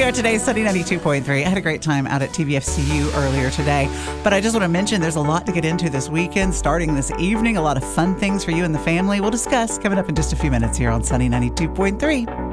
are today, Sunny 92.3. I had a great time out at TVFCU earlier today, but I just want to mention there's a lot to get into this weekend, starting this evening. A lot of fun things for you and the family. We'll discuss coming up in just a few minutes here on Sunny 92.3.